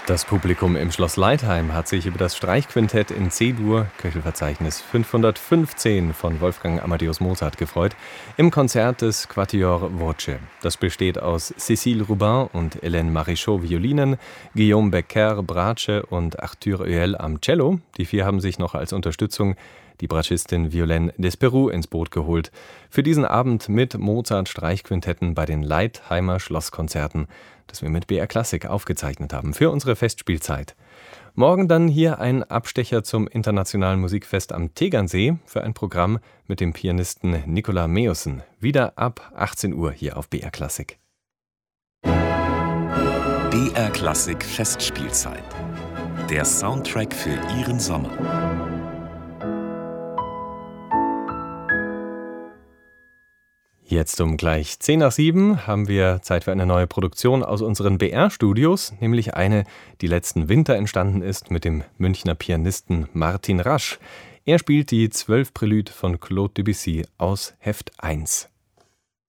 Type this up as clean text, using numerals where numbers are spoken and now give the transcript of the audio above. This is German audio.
Das Publikum im Schloss Leitheim hat sich über das Streichquintett in C-Dur, Köchelverzeichnis 515 von Wolfgang Amadeus Mozart gefreut, im Konzert des Quatuor Voce. Das besteht aus Cécile Rubin und Hélène Marichaux Violinen, Guillaume Becker Bratsche und Arthur Huel am Cello. Die vier haben sich noch als Unterstützung die Bratschistin Violaine Desperou ins Boot geholt. Für diesen Abend mit Mozart-Streichquintetten bei den Leitheimer Schlosskonzerten, das wir mit BR Klassik aufgezeichnet haben für unsere Festspielzeit. Morgen dann hier ein Abstecher zum Internationalen Musikfest am Tegernsee für ein Programm mit dem Pianisten Nicolas Meussen. Wieder ab 18 Uhr hier auf BR Klassik. BR Klassik Festspielzeit. Der Soundtrack für Ihren Sommer. Jetzt um gleich 10 nach 7 haben wir Zeit für eine neue Produktion aus unseren BR-Studios, nämlich eine, die letzten Winter entstanden ist mit dem Münchner Pianisten Martin Rasch. Er spielt die 12 Prélude von Claude Debussy aus Heft 1.